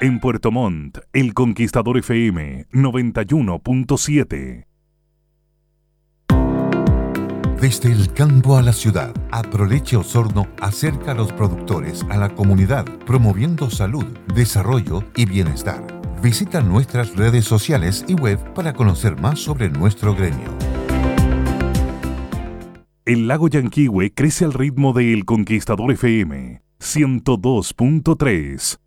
En Puerto Montt, El Conquistador FM 91.7. Desde el campo a la ciudad, Aproleche Osorno acerca a los productores a la comunidad, promoviendo salud, desarrollo y bienestar. Visita nuestras redes sociales y web para conocer más sobre nuestro gremio. El lago Yanquihue crece al ritmo de El Conquistador FM 102.3.